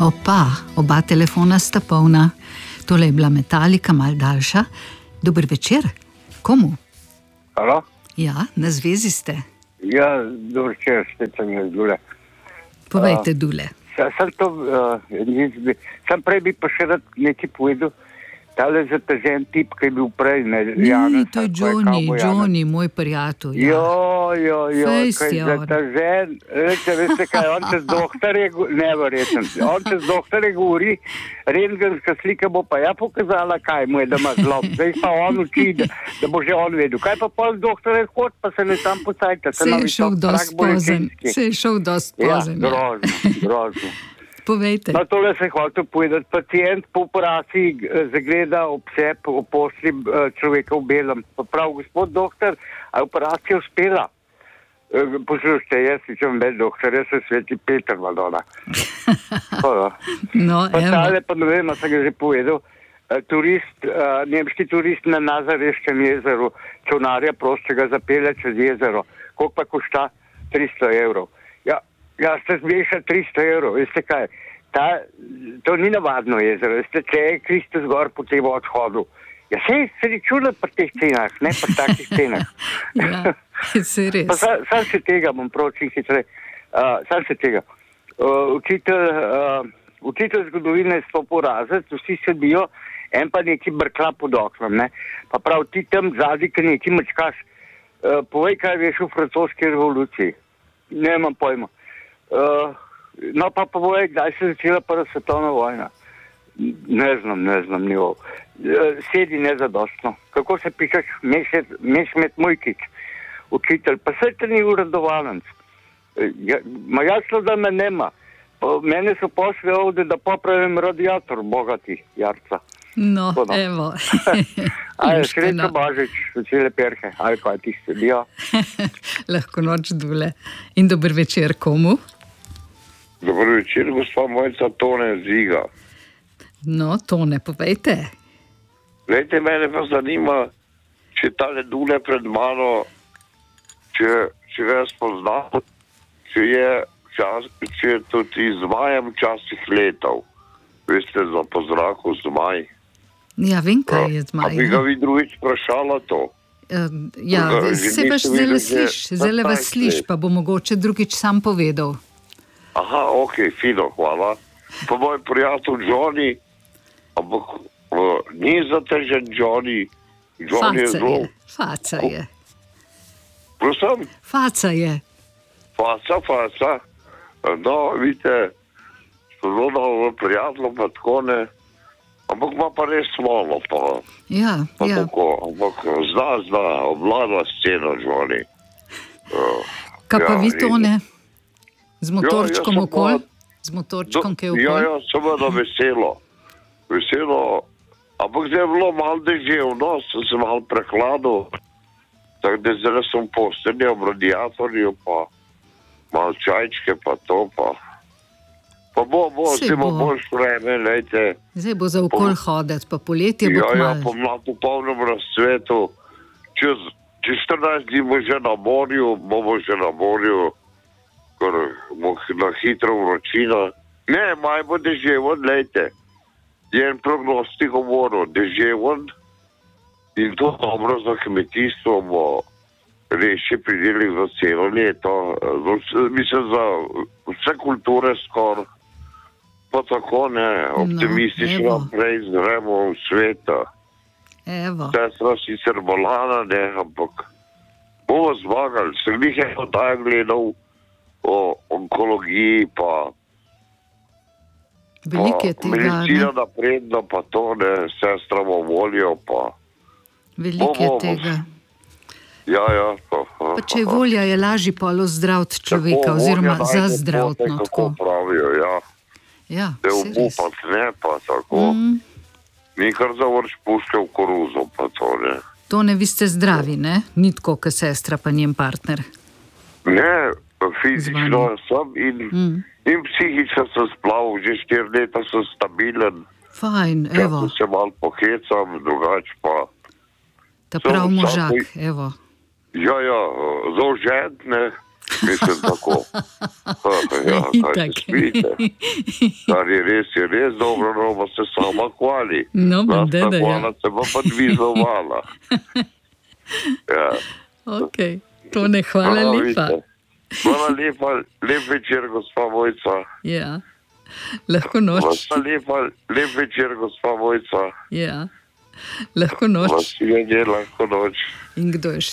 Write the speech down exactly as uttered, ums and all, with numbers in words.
Opa, oba telefona sta polna. Tole je bila Metallica, mal daljša. Dober večer. Komu? Halo? Ja, na zvezi ste. Ja, dober večer, spet sem jaz Dule. Povejte, uh, Dule. Sem to, uh, sem prej bi pa še rad nekaj povedal. Tale zatežen tip, ki je bil prej, ne, Ni, Janez, to je ko je Johnny, kavboj Johnny, moj prijatelj. Ja. Jo, jo, jo, Fejst kaj je on. zatežen, reče, veste kaj, on se z doktorje, neverjeten, on se z doktorje govori, rentgenska slika bo pa ja pokazala, kaj mu je, da ima zlob, zdaj pa on uči, da, da bo že on vedel. Kaj pa pol doktorje hod, pa se ne tam pocajta. Se je šel dost pozen, se je šel dost pozen. Ja, grozno, grozno. Povejte. No, tole se hotel povedati. Pacient po operaciji zagleda ob sebi, ob posli človeka v belem. Pa prav, gospod doktor, a je operacija uspela? Poslušajte, jaz si čem več doktor, jaz sem sveti Peter Madonna. No, pa evo. tale, pa ne vem, a sem ga že povedal, turist, nemški turist na Nazareškem jezeru, čolnarja prostega zapelje čez jezero. Koliko pa košta? tristo evrov. Ja, Ja, ste zmešali tristo evrov, veste kaj, ta, to ni navadno jezero, veste, če je Kristus gor po tem odhodu. Ja, se, se ni čudo pri teh cenah, ne pri takih cenah. Ja, se res. Pa sam, sam se tega, bom pročil hitrej, uh, sam se tega. Uh, učitelj, uh, učitelj zgodovine je stopil razred, vsi sedijo, en pa neki brkla pod oknom, ne. Pa prav ti tam zadnji, ki neki mačkaš, uh, povej, kaj veš v francoski revoluciji. Ne imam pojma. Uh, no pa povej, kdaj se je začela prva svetovna vojna. Ne znam, ne znam nivo. Uh, sedi nezadostno. Kako se pišeš Mešmet Mujkič, učitelj, pa se te ni uradovalec. Uh, ja, ma jasno, da me nema. Pa, mene so pošli ovdje, da popravim radiator, bogati jarca. No, Todo. evo. Ajde, srećo Božič, cele perhe, ali kaj ti ste bil. Lahko noč, Dule. In dober večer komu? Dobar večer, gospa Mojca, Tone Ziga. No, Tone, povejte. Glejte, mene pa zanima, če tale Dule pred mano, če, če ga jaz poznam, če je, čas, če je tudi zmajem včasih letal. Veste, za po zraku zmaj. Ja, vem, kaj je zmaj. A bi ga vi drugič vprašala to? Uh, ja, se vaš zelo sliš, zelo vas sliš, pa bo mogoče drugič sam povedal. Aha, ok, fino, hvala. Pa moj prijatelj Johnny, ampak uh, ni zatežen Johnny. Johnny Faca je zelo... je, faca je. Prosim? Faca je. Faca, faca. No, vidite, zelo dobro prijatelj, pa tako ne. Ampak ima pa res smolo, pa. Ja, pa ja. tako, ampak zna, zna, obvlada sceno Johnny. Uh, Kaj pa ja, vi, Tone? Z motorčkom Ja, jaz sem okol? pa- Z motorčkom, ki je Ja, okol? ja, seveda veselo. Veselo, ampak zdaj je bilo malo deževno, sem se malo prehladil. Tako da zdaj sem postavil v radiatorju, pa malo čajčke, pa to, pa... Pa bo, bo, Saj zdaj bo bo. boljš vreme, lejte. Zdaj bo za okol hodec, pa poletje bo Ja, ja, kmalu. pomlad v polnem razcvetu. Čez, čez štirinajst dni bo že na morju, bomo že na morju, ker bo na hitro vročina. Ne, maj bo deževen, lejte. Je en prognostik govoril, deževen in to dobro za kmetijstvo bo reši pridelek za celo leto. Mislim, za vse kulture skoraj. Pa tako ne, optimistično evo. naprej zgremo v sveta. Evo. Sestra sicer bolana, ne, ampak bomo zmagali. Sem jih je odaj gledal o onkologiji, pa, Veliko pa je tega, medicina ne? napredna, pa to ne, sestra mu volijo, pa Veliko je bo, bo. tega. ja, ja. Pa, Pa če je volja, je lažji polo zdravt človeka, Tako, oziroma volja za najde zdravtno, pote, tako. Kako pravijo, ja. Ja, Te saj res. obupati ne, pa tako. Mm, Mi kar završ puške v koruzo, pa to ne. Tone, vi ste zdravi, ne? Ni tako, kot sestra pa njen partner. Ne, fizično Zvani. sem in, Mm. in psihično sem splavil, že štiri leta sem stabilen. Fajn, Evo. evo, Se malo pohecam, drugače pa. ta prav Samo možak, vsakoj- evo. Ja, ja, zaužet, ne. Mislim tako. Ha, ja, kaj se smijete? Kar je res, je res dobro, roba se sama hvali. No, Nas dede, ta ja. hvala se pa pa dvizovala. Ja. Ok, Tone, hvala Prav, lepa. vidite. Hvala lepa, lep večer, gospa Mojca. Ja, lahko noč. Hvala lepa, lep večer, gospa Mojca. Ja, lahko noč. Vas je lahko noč. In kdo je še?